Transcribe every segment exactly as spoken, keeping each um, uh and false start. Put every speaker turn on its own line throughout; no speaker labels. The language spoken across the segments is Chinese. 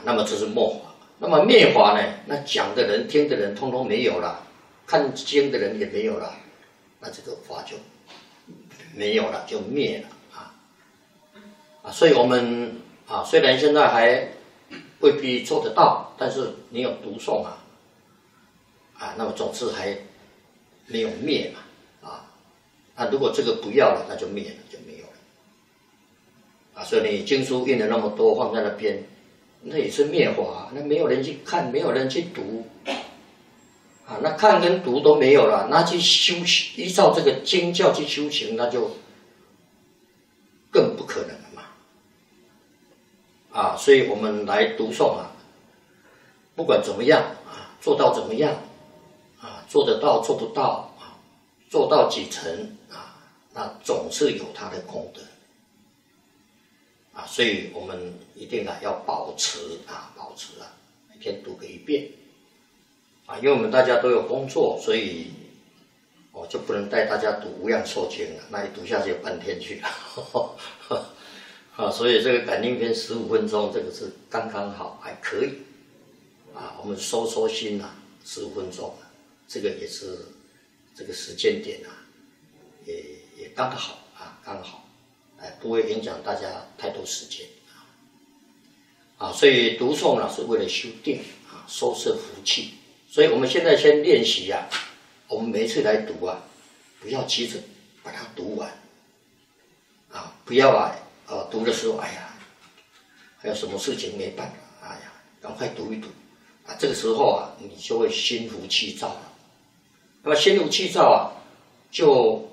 啊，那么这是末法。那么灭法呢？那讲的人、听的人，通通没有了，看经的人也没有了，那这个法就没有了，就灭了啊啊！所以我们啊，虽然现在还未必做得到，但是你有读诵啊啊，那么总之还没有灭嘛啊。那如果这个不要了，那就灭了，就没有了啊。所以你经书印了那么多放在那边，那也是灭法，那没有人去看，没有人去读啊。那看跟读都没有了，那去修依照这个经教去修行，那就更不可能了嘛啊。所以我们来读诵啊，不管怎么样啊，做到怎么样啊，做得到做不到啊，做到几成啊，那总是有它的功德啊。所以我们一定啊要保持啊，保持啊，每天读个一遍啊。因为我们大家都有工作，所以我就不能带大家读无量寿经了，那一读下去半天去了啊。所以这个感应篇十五分钟，这个是刚刚好，还可以啊。我们收收心啊，十五分钟啊，这个也是这个时间点啊，也也刚好啊，刚好，哎，不会影响大家太多时间啊。啊，所以读诵呢是为了修定啊，收摄福气。所以我们现在先练习啊，我们每一次来读啊，不要急着把它读完啊，不要啊，呃，读的时候，哎呀，还有什么事情没办法，哎呀，赶快读一读啊。这个时候啊，你就会心浮气躁了。那么心浮气躁啊，就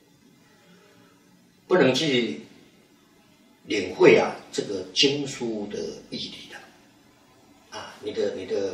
不能去领会啊这个经书的义理了啊，你的你的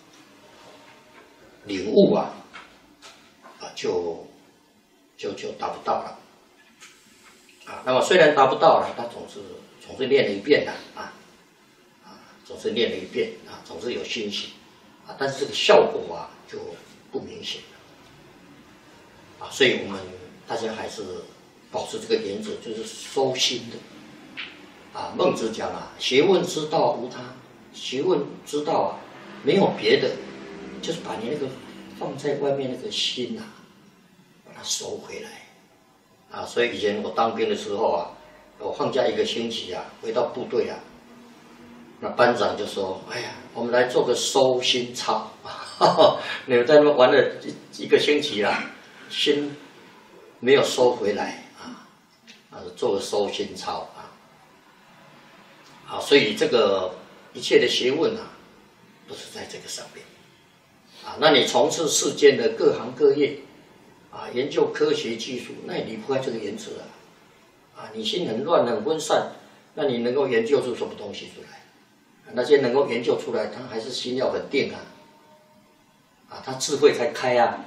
领悟啊啊就就就达不到了啊。那么虽然达不到了，他总是总是念了一遍的啊啊，总是念了一遍啊，总是有欣喜啊，但是这个效果啊就不明显了啊。所以我们大家还是保持这个原则，就是收心的啊。孟子讲啊，学问之道无他，学问之道啊，没有别的，就是把你那个放在外面那个心啊，把它收回来啊。所以以前我当兵的时候啊，我放假一个星期啊，回到部队啊，那班长就说：“哎呀，我们来做个收心操，你们在那边玩了一个星期啦，心没有收回来啊，啊，做个收心操啊。”啊，所以这个一切的学问啊，都是在这个上面啊。那你从事世间的各行各业啊，研究科学技术，那也离不开这个原则啊。啊，你心很乱很分散，那你能够研究出什么东西出来？啊、那些能够研究出来，他还是心要很定啊，啊，他智慧才开啊。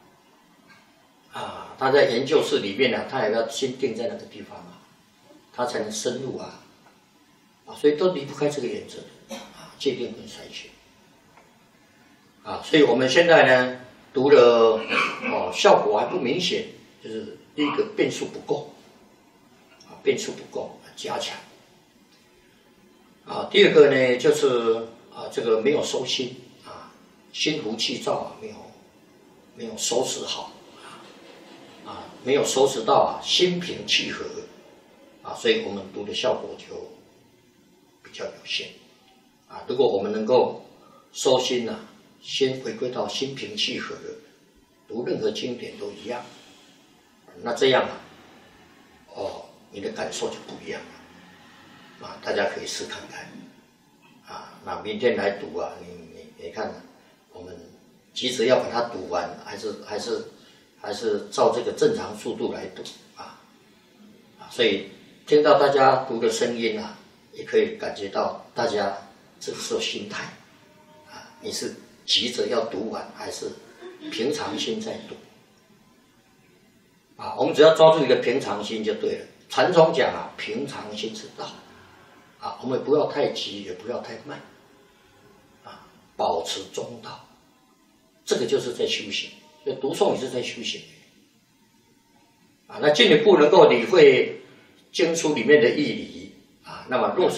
啊，他在研究室里面啊，他也要心定在那个地方啊，他才能深入啊。啊，所以都离不开这个原则啊，戒定跟善学啊。所以我们现在呢，读了哦，效果还不明显，就是第一个变数不够啊，变数不够，加强啊。第二个呢，就是啊，这个没有收心啊，心浮气躁啊，没有没有收拾好啊，啊，没有收拾到啊，心平气和啊，所以我们读的效果就比较有限啊。如果我们能够收心啊，先回归到心平气和的，读任何经典都一样，那这样啊，哦，你的感受就不一样了啊。大家可以试看看啊。那明天来读啊，你你你看，我们急着要把它读完，还是还是还是照这个正常速度来读啊啊。所以听到大家读的声音啊，也可以感觉到大家这个时候心态啊，你是急着要读完，还是平常心在读啊？我们只要抓住一个平常心就对了。禅宗讲啊，平常心是道啊，我们不要太急，也不要太慢啊，保持中道，这个就是在修行。所以读诵也是在修行啊。那进一步能够理会经书里面的义理啊，那么落实